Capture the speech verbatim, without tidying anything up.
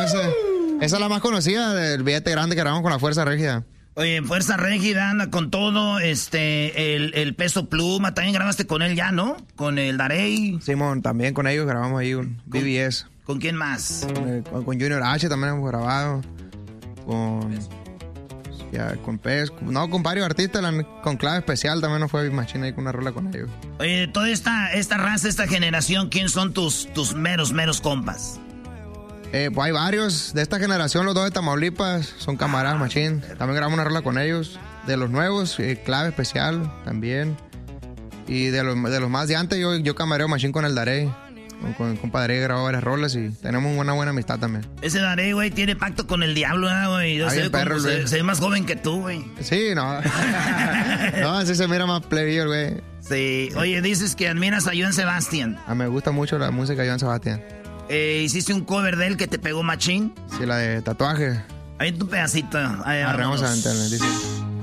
esa, esa es la más conocida del billete grande que grabamos con la Fuerza Régida. Oye, Fuerza Régida anda con todo, este, el, el Peso Pluma, también grabaste con él ya, ¿no? Con el Darey. Simón, también con ellos grabamos ahí un B B S. ¿Con quién más? Con, con, con Junior H también hemos grabado. Con... Ya, con Pez, no, con varios artistas, la, con Clave Especial también nos fue Big Machine ahí con una rola con ellos. Oye, de toda esta, esta raza, esta generación, ¿quién son tus, tus meros, meros compas? Eh, pues hay varios de esta generación, los dos de Tamaulipas, son camaradas ah, Machine. También grabamos una rola con ellos. De los nuevos, eh, Clave Especial también. Y de los, de los más de antes, yo, yo camareo Machine con el Darey. Con el compadre grabó varias rolas y tenemos una buena amistad también. Ese Darey, güey, tiene pacto con el diablo, ¿eh, güey? Yo sé perro, se, se ve más joven que tú, güey. Sí, no. No, así se mira más plebillo, güey. Sí. Oye, dices que admiras a Joan Sebastián. Ah, me gusta mucho la música de Joan Sebastián. Eh, ¿Hiciste un cover de él que te pegó machín? Sí, la de Tatuaje. Ahí tu pedacito. Ahí, Arreglamos a dice.